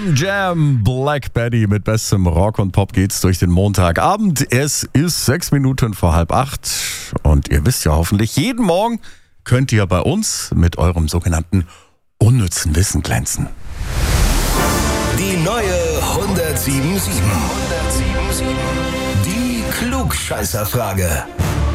Slam Jam, Black Betty mit bestem Rock und Pop geht's durch den Montagabend. Es ist 6 Minuten vor 7:30 und ihr wisst ja hoffentlich, jeden Morgen könnt ihr bei uns mit eurem sogenannten unnützen Wissen glänzen. Die neue 107.7. Die Klugscheißerfrage.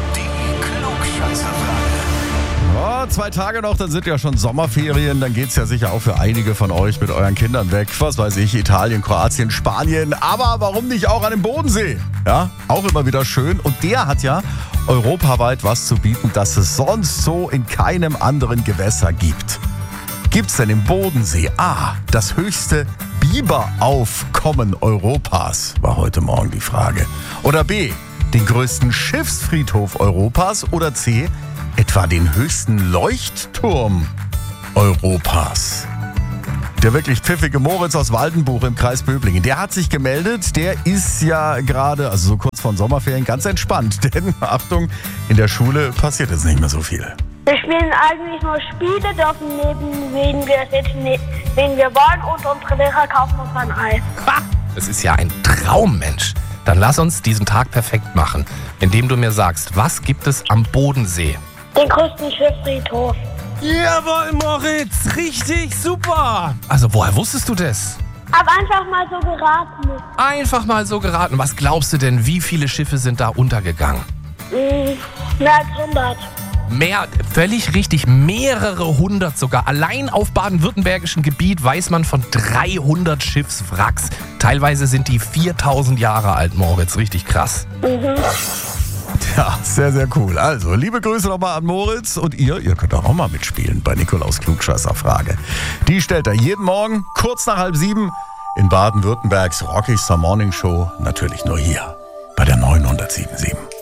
Ja, 2 Tage noch, dann sind ja schon Sommerferien. Dann geht's ja sicher auch für einige von euch mit euren Kindern weg. Was weiß ich, Italien, Kroatien, Spanien. Aber warum nicht auch an den Bodensee? Ja, auch immer wieder schön. Und der hat ja europaweit was zu bieten, das es sonst so in keinem anderen Gewässer gibt. Gibt's denn im Bodensee A, das höchste Biberaufkommen Europas? War heute Morgen die Frage. Oder B, den größten Schiffsfriedhof Europas? Oder C, etwa den höchsten Leuchtturm Europas? Der wirklich pfiffige Moritz aus Waldenbuch im Kreis Böblingen, der hat sich gemeldet. Der ist ja gerade, also so kurz vor den Sommerferien, ganz entspannt. Denn, Achtung, in der Schule passiert jetzt nicht mehr so viel. Wir spielen eigentlich nur Spiele, dürfen neben wen wir sitzen, wen wir wollen, und unsere Lehrer kaufen uns ein Ei. Ha! Das ist ja ein Traum, Mensch. Dann lass uns diesen Tag perfekt machen, indem du mir sagst, was gibt es am Bodensee? Den größten Schiffsfriedhof. Jawohl, Moritz, richtig, super. Also woher wusstest du das? Hab einfach mal so geraten. Einfach mal so geraten. Was glaubst du denn, wie viele Schiffe sind da untergegangen? Mehr als 100. Mehr, völlig richtig, mehrere hundert sogar. Allein auf baden-württembergischem Gebiet weiß man von 300 Schiffswracks. Teilweise sind die 4000 Jahre alt, Moritz. Richtig krass. Ja, sehr, sehr cool. Also, liebe Grüße nochmal an Moritz. Und ihr könnt auch mal mitspielen bei Nikolaus Klugscheißer-Frage. Die stellt er jeden Morgen kurz nach 6:30 in Baden-Württembergs rockigster Morningshow. Natürlich nur hier bei der 907.7.